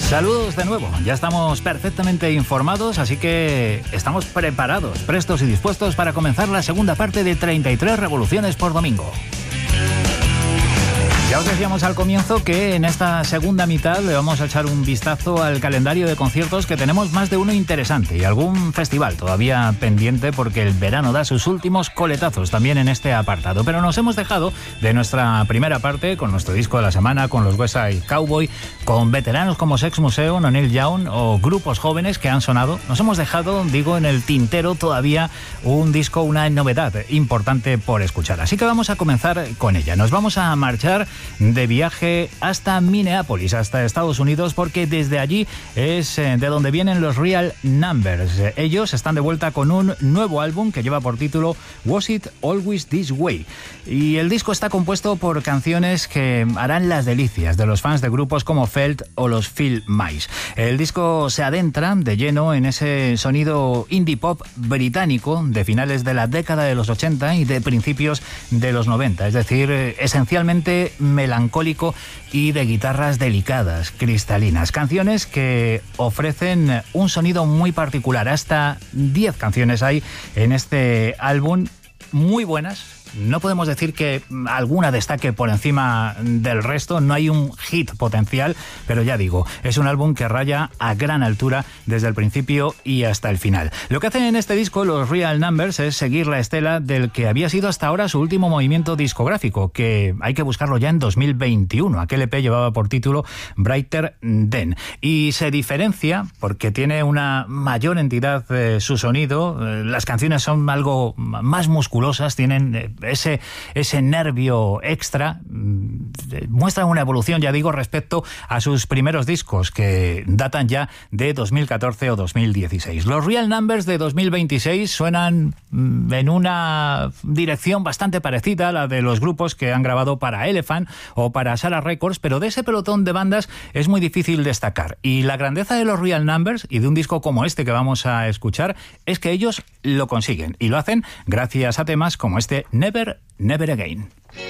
Saludos de nuevo, ya estamos perfectamente informados, así que estamos preparados, prestos y dispuestos para comenzar la segunda parte de 33 revoluciones por domingo. Ya os decíamos al comienzo que en esta segunda mitad le vamos a echar un vistazo al calendario de conciertos, que tenemos más de uno interesante y algún festival todavía pendiente, porque el verano da sus últimos coletazos también en este apartado. Pero nos hemos dejado de nuestra primera parte con nuestro disco de la semana, con los West Side Cowboy, con veteranos como Sex Museum o Neil Young o grupos jóvenes que han sonado. Nos hemos dejado, digo, en el tintero todavía un disco, una novedad importante por escuchar. Así que vamos a comenzar con ella. Nos vamos a marchar de viaje hasta Minneapolis, hasta Estados Unidos, porque desde allí es de donde vienen los Real Numbers. Ellos están de vuelta con un nuevo álbum que lleva por título Was It Always This Way, y el disco está compuesto por canciones que harán las delicias de los fans de grupos como Felt o los Phil Mice. El disco se adentra de lleno en ese sonido indie pop británico de finales de la década de los 80 y de principios de los 90, es decir, esencialmente melancólico y de guitarras delicadas, cristalinas. Canciones que ofrecen un sonido muy particular. Hasta 10 canciones hay en este álbum, muy buenas. No podemos decir que alguna destaque por encima del resto, no hay un hit potencial, pero ya digo, es un álbum que raya a gran altura desde el principio y hasta el final. Lo que hacen en este disco los Real Numbers es seguir la estela del que había sido hasta ahora su último movimiento discográfico, que hay que buscarlo ya en 2021. Aquel EP llevaba por título Brighter Than, y se diferencia porque tiene una mayor entidad su sonido. Las canciones son algo más musculosas, tienen ese nervio extra. Muestran una evolución, ya digo, respecto a sus primeros discos, que datan ya de 2014 o 2016. Los Real Numbers de 2026 suenan en una dirección bastante parecida a la de los grupos que han grabado para Elephant o para Sarah Records, pero de ese pelotón de bandas es muy difícil destacar. Y la grandeza de los Real Numbers y de un disco como este que vamos a escuchar es que ellos lo consiguen, y lo hacen gracias a temas como este Never, Never Again.